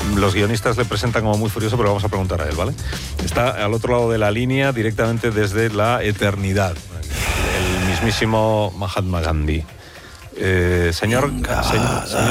Los guionistas le presentan como muy furioso, pero vamos a preguntar a él, ¿vale? Está al otro lado de la línea, directamente desde la eternidad. El mismísimo Mahatma Gandhi. Señor